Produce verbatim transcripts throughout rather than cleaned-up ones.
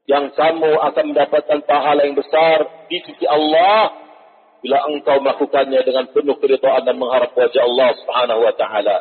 yang kamu akan mendapatkan pahala yang besar di sisi Allah bila engkau melakukannya dengan penuh keridhaan dan mengharap wajah Allah Subhanahu wa taala.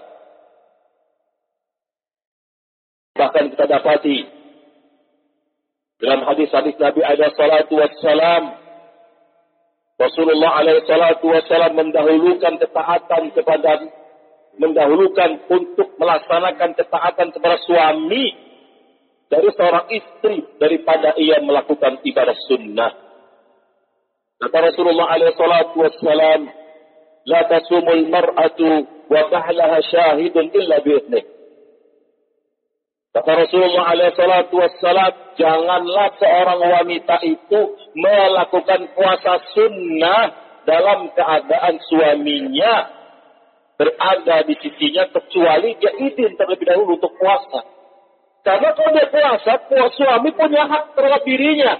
Bahkan kita dapati dalam hadis-hadis Nabi alaihi salatu wassalam, Rasulullah alaihi salatu wassalam mendahulukan ketaatan kepada mendahulukan untuk melaksanakan ketaatan kepada suami dari seorang istri daripada ia melakukan ibadah sunnah. Kata Rasulullah alaihi salatu wassalam, la tasumul mar'atu wa bahlaha syahidun illa bi'idnih. Kata Rasulullah alaihi salatu wassalam, janganlah seorang wanita itu melakukan puasa sunnah dalam keadaan suaminya berada di sisinya kecuali dia izin terlebih dahulu untuk puasa. Karena kalau dia puasa, puasa suami punya hak terhadap dirinya.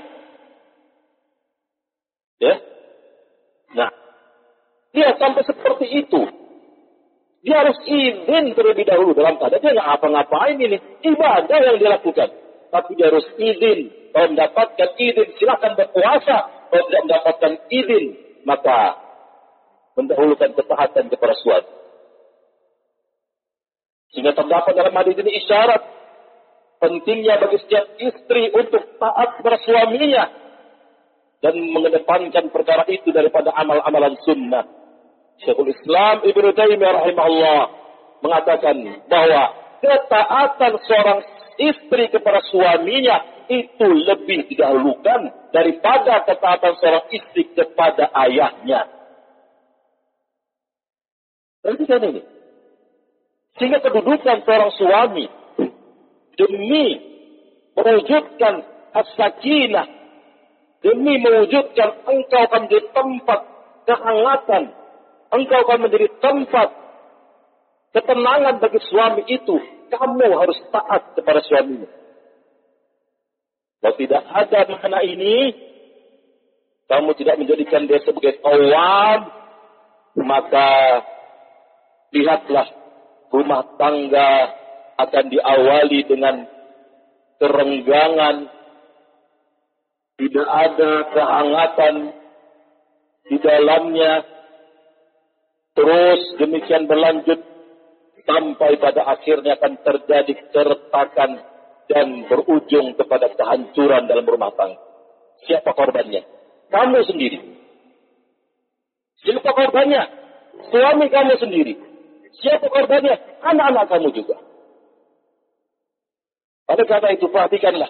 Ya. Nah, dia sampai seperti itu. Dia harus izin terlebih dahulu dalam keadaan dia nggak apa-ngapain ini. Ibadah yang dia lakukan. Tapi dia harus izin. Kalau mendapatkan izin, silakan berpuasa. Kalau tidak mendapatkan izin, maka mendahulukan ketaatan kepada suami. Sehingga terdapat dalam hadis ini isyarat pentingnya bagi setiap istri untuk taat kepada suaminya dan mengedepankan perkara itu daripada amal-amalan sunnah. Syekhul Islam Ibnu Taimiyah rahimahullah mengatakan bahwa ketaatan seorang istri kepada suaminya itu lebih didahulukan daripada ketaatan seorang istri kepada ayahnya. Perhatikan ini. Sehingga kedudukan seorang suami demi mewujudkan as-sakinah, demi mewujudkan engkau akan menjadi tempat kehangatan, engkau akan menjadi tempat ketenangan bagi suami itu, kamu harus taat kepada suamimu. Kalau tidak ada makna ini, kamu tidak menjadikan dia sebagai kawan, maka lihatlah rumah tangga akan diawali dengan kerenggangan, tidak ada kehangatan di dalamnya, terus demikian berlanjut sampai pada akhirnya akan terjadi keretakan dan berujung kepada kehancuran dalam rumah tangga. Siapa korbannya? Kamu sendiri. Siapa korbannya? Suami kamu sendiri. Siapa korbannya? Anak-anak kamu juga. Oleh karena itu perhatikanlah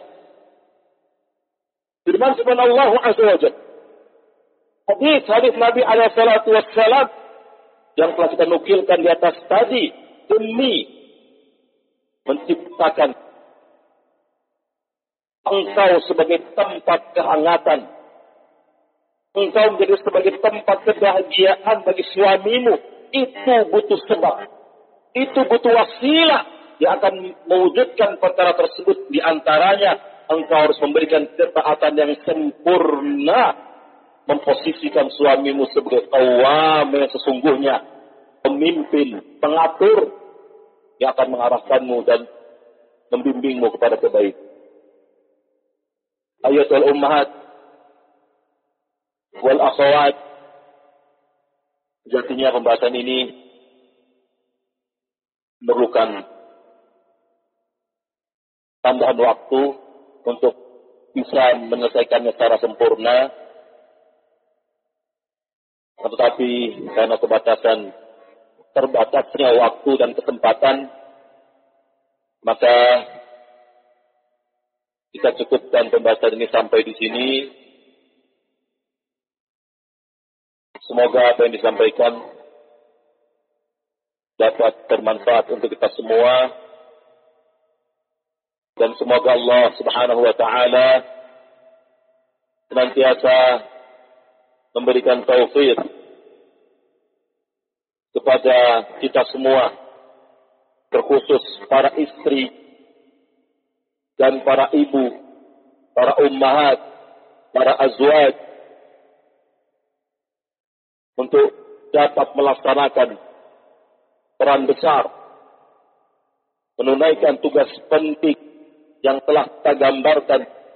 firman Allah Azza wa Jalla. Hadis-hadis Nabi alaihi salatu wassalam yang telah kita nukilkan di atas tadi demi menciptakan engkau sebagai tempat kehangatan, engkau menjadi sebagai tempat kebahagiaan bagi suamimu, itu butuh sebab, itu butuh wasilah yang akan mewujudkan perkara tersebut. Di antaranya engkau harus memberikan ketaatan yang sempurna, memposisikan suamimu sebagai qawwam yang sesungguhnya, pemimpin, pengatur yang akan mengarahkanmu dan membimbingmu kepada kebaikan. Ayatul ummahat wal akhawat, sejatinya pembahasan ini memerlukan tambahan waktu untuk bisa menyelesaikannya secara sempurna. Tetapi karena kebatasan terbatasnya waktu dan kesempatan, maka kita cukupkan pembahasan ini sampai di sini. Semoga apa yang disampaikan dapat bermanfaat untuk kita semua. Dan semoga Allah Subhanahu wa taala senantiasa memberikan taufik kepada kita semua, terkhusus para istri dan para ibu, para ummahat, para azwaj, untuk dapat melaksanakan peran besar, menunaikan tugas penting yang telah kita gambarkan